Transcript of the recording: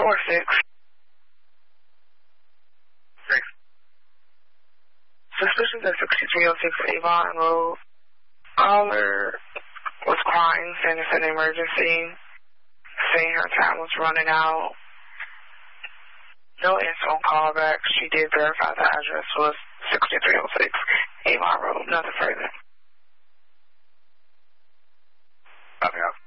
4-6. 6. Suspicious at 6306 Avon Road. Caller was crying, saying it's an emergency, saying her time was running out. No answer on callback. She did verify the address was 6306 Avon Road. Nothing further. Nothing else.